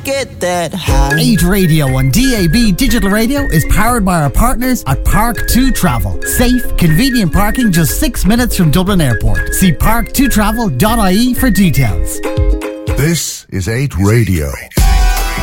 get that high. 8 Radio on DAB Digital Radio is powered by our partners at Park2 Travel. Safe, convenient parking just 6 minutes from Dublin Airport. See park2travel.ie for details. This is 8 Radio.